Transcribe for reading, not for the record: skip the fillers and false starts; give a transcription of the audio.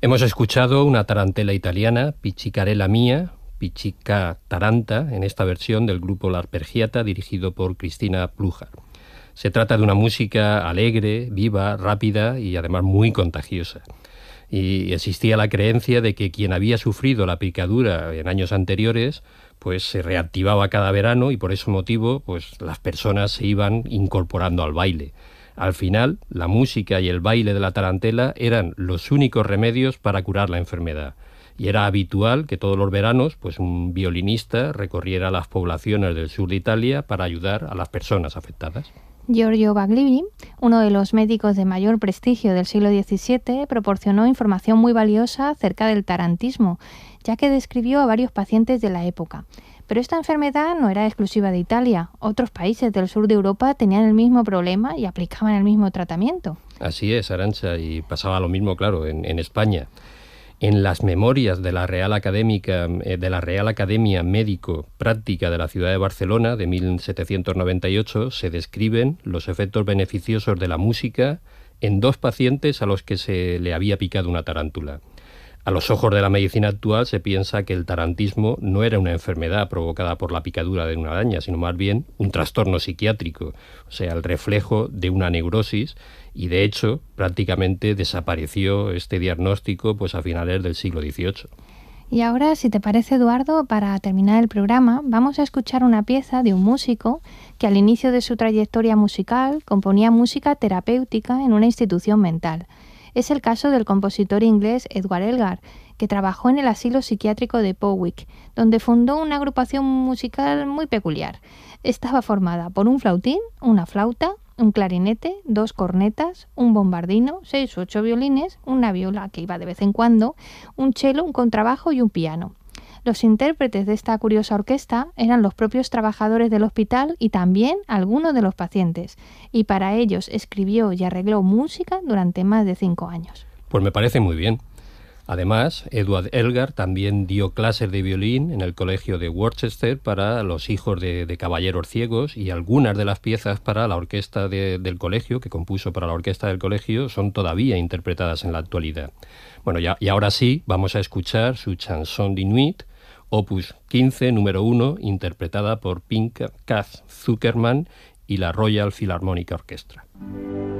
Hemos escuchado una tarantela italiana, Piccicarella Mia, Piccica Taranta, en esta versión del grupo L'Arpeggiata, dirigido por Cristina Plújar. Se trata de una música alegre, viva, rápida y además muy contagiosa. Y existía la creencia de que quien había sufrido la picadura en años anteriores pues se reactivaba cada verano, y por ese motivo pues las personas se iban incorporando al baile. Al final, la música y el baile de la tarantela eran los únicos remedios para curar la enfermedad. Y era habitual que todos los veranos pues un violinista recorriera las poblaciones del sur de Italia para ayudar a las personas afectadas. Giorgio Baglivi, uno de los médicos de mayor prestigio del siglo XVII, proporcionó información muy valiosa acerca del tarantismo, ya que describió a varios pacientes de la época. Pero esta enfermedad no era exclusiva de Italia. Otros países del sur de Europa tenían el mismo problema y aplicaban el mismo tratamiento. Así es, Arantxa, y pasaba lo mismo, claro, en España. En las memorias de la Real Academia Médico Práctica de la ciudad de Barcelona de 1798 se describen los efectos beneficiosos de la música en 2 pacientes a los que se le había picado una tarántula. A los ojos de la medicina actual se piensa que el tarantismo no era una enfermedad provocada por la picadura de una araña, sino más bien un trastorno psiquiátrico, o sea, el reflejo de una neurosis, y de hecho prácticamente desapareció este diagnóstico pues a finales del siglo XVIII. Y ahora, si te parece, Eduardo, para terminar el programa, vamos a escuchar una pieza de un músico que al inicio de su trayectoria musical componía música terapéutica en una institución mental. Es el caso del compositor inglés Edward Elgar, que trabajó en el asilo psiquiátrico de Powys, donde fundó una agrupación musical muy peculiar. Estaba formada por un flautín, una flauta, un clarinete, 2 cornetas, un bombardino, 6 u 8 violines, una viola que iba de vez en cuando, un cello, un contrabajo y un piano. Los intérpretes de esta curiosa orquesta eran los propios trabajadores del hospital y también algunos de los pacientes, y para ellos escribió y arregló música durante más de 5 años. Pues me parece muy bien. Además, Edward Elgar también dio clases de violín en el colegio de Worcester para los hijos de caballeros ciegos, y algunas de las piezas para la orquesta del colegio, que compuso para la orquesta del colegio, son todavía interpretadas en la actualidad. Bueno, y ahora sí, vamos a escuchar su Chanson de Nuit, opus 15, número 1, interpretada por Pinchas Zukerman y la Royal Philharmonic Orchestra.